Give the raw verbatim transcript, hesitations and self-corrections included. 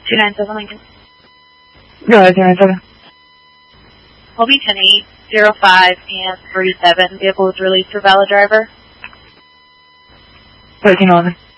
two nine seven Lincoln. Go ahead, two nine seven. Colby ten eight, zero five, and thirty-seven. Vehicle was released for valid driver. thirteen eleven.